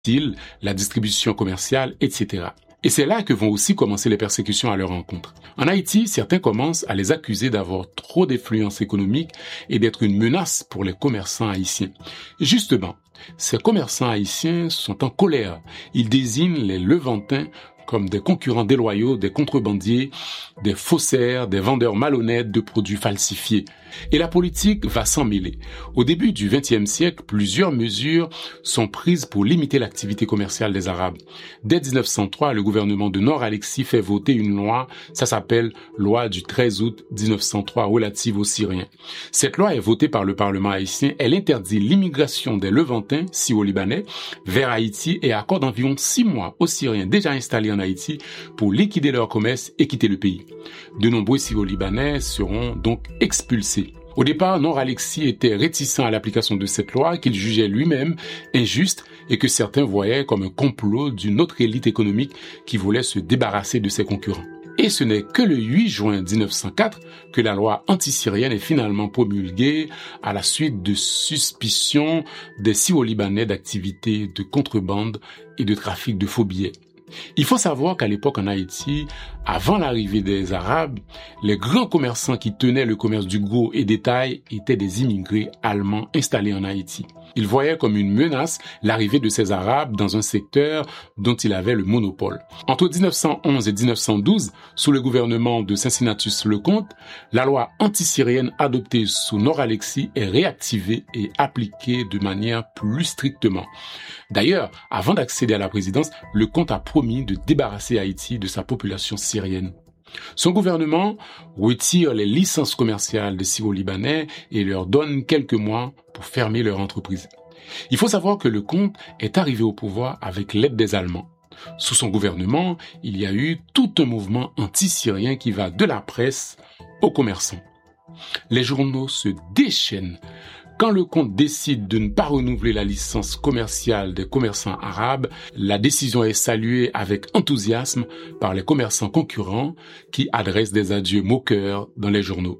la distribution commerciale, etc. Et c'est là que vont aussi commencer les persécutions à leur encontre. En Haïti, certains commencent à les accuser d'avoir trop d'influence économique et d'être une menace pour les commerçants haïtiens. Justement, ces commerçants haïtiens sont en colère. Ils désignent les Levantins comme des concurrents déloyaux, des contrebandiers, des faussaires, des vendeurs malhonnêtes de produits falsifiés. Et la politique va s'en mêler. Au début du XXe siècle, plusieurs mesures sont prises pour limiter l'activité commerciale des Arabes. Dès 1903, le gouvernement de Nor-Alexis fait voter une loi, ça s'appelle loi du 13 août 1903 relative aux Syriens. Cette loi est votée par le Parlement haïtien. Elle interdit l'immigration des Levantins, Syro-Libanais, vers Haïti et accorde environ 6 mois aux Syriens déjà installés en Haïti pour liquider leur commerce et quitter le pays. De nombreux Syro-Libanais seront donc expulsés. Au départ, Nor-Alexis était réticent à l'application de cette loi qu'il jugeait lui-même injuste et que certains voyaient comme un complot d'une autre élite économique qui voulait se débarrasser de ses concurrents. Et ce n'est que le 8 juin 1904 que la loi anti-syrienne est finalement promulguée à la suite de suspicions des Syro-Libanais d'activités de contrebande et de trafic de faux billets. Il faut savoir qu'à l'époque en Haïti, avant l'arrivée des Arabes, les grands commerçants qui tenaient le commerce du gros et détail étaient des immigrés allemands installés en Haïti. Ils voyaient comme une menace l'arrivée de ces Arabes dans un secteur dont ils avaient le monopole. Entre 1911 et 1912, sous le gouvernement de Cincinnatus Lecomte, la loi anti-syrienne adoptée sous Nor-Alexis est réactivée et appliquée de manière plus strictement. D'ailleurs, avant d'accéder à la présidence, Lecomte a promis de débarrasser Haïti de sa population syrienne. Son gouvernement retire les licences commerciales des Syro-Libanais et leur donne quelques mois pour fermer leur entreprise. Il faut savoir que Lecomte est arrivé au pouvoir avec l'aide des Allemands. Sous son gouvernement, il y a eu tout un mouvement anti-syrien qui va de la presse aux commerçants. Les journaux se déchaînent. Quand Lecomte décide de ne pas renouveler la licence commerciale des commerçants arabes, la décision est saluée avec enthousiasme par les commerçants concurrents qui adressent des adieux moqueurs dans les journaux.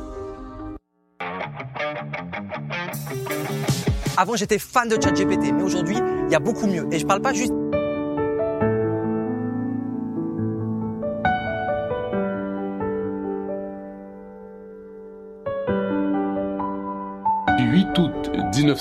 Avant, j'étais fan de ChatGPT, mais aujourd'hui, il y a beaucoup mieux. Et je parle pas juste... Le 8 août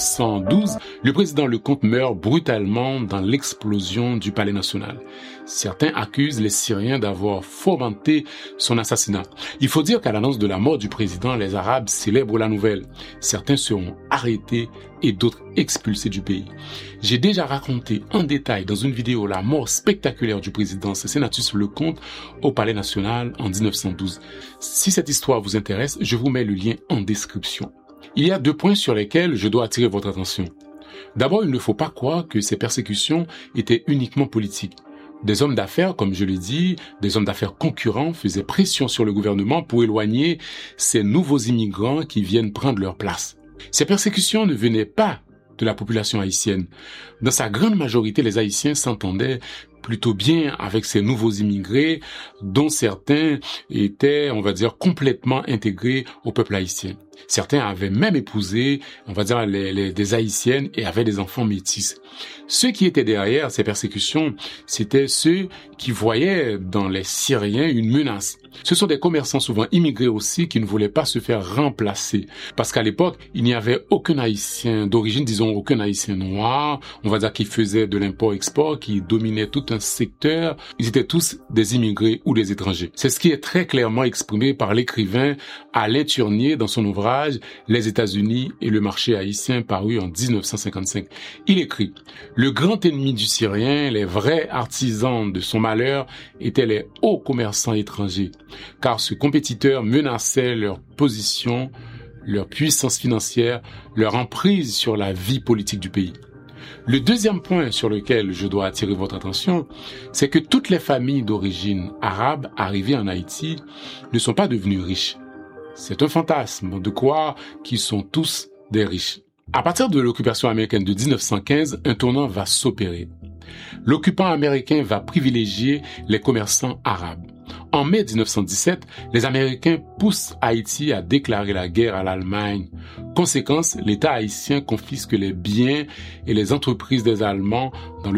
1912, le président Lecomte meurt brutalement dans l'explosion du Palais national. Certains accusent les Syriens d'avoir fomenté son assassinat. Il faut dire qu'à l'annonce de la mort du président, les Arabes célèbrent la nouvelle. Certains seront arrêtés et d'autres expulsés du pays. J'ai déjà raconté en détail dans une vidéo la mort spectaculaire du président Cincinnatus Lecomte au Palais national en 1912. Si cette histoire vous intéresse, je vous mets le lien en description. Il y a 2 points sur lesquels je dois attirer votre attention. D'abord, il ne faut pas croire que ces persécutions étaient uniquement politiques. Des hommes d'affaires, comme je l'ai dit, des hommes d'affaires concurrents faisaient pression sur le gouvernement pour éloigner ces nouveaux immigrants qui viennent prendre leur place. Ces persécutions ne venaient pas de la population haïtienne. Dans sa grande majorité, les Haïtiens s'entendaient plutôt bien avec ces nouveaux immigrés, dont certains étaient, on va dire, complètement intégrés au peuple haïtien. Certains avaient même épousé, on va dire, des Haïtiennes et avaient des enfants métis. Ceux qui étaient derrière ces persécutions, c'était ceux qui voyaient dans les Syriens une menace. Ce sont des commerçants souvent immigrés aussi qui ne voulaient pas se faire remplacer. Parce qu'à l'époque, il n'y avait aucun Haïtien d'origine, disons aucun Haïtien noir, on va dire qui faisait de l'import-export, qui dominait tout un secteur. Ils étaient tous des immigrés ou des étrangers. C'est ce qui est très clairement exprimé par l'écrivain Alain Turnier dans son ouvrage Les États-Unis et le marché haïtien paru en 1955. Il écrit: le grand ennemi du Syrien, les vrais artisans de son malheur, étaient les hauts commerçants étrangers, car ce compétiteur menaçait leur position, leur puissance financière, leur emprise sur la vie politique du pays. Le deuxième point sur lequel je dois attirer votre attention, c'est que toutes les familles d'origine arabe arrivées en Haïti ne sont pas devenues riches. C'est un fantasme de croire qu'ils sont tous des riches. À partir de l'occupation américaine de 1915, un tournant va s'opérer. L'occupant américain va privilégier les commerçants arabes. En mai 1917, les Américains poussent Haïti à déclarer la guerre à l'Allemagne. Conséquence, l'État haïtien confisque les biens et les entreprises des Allemands dans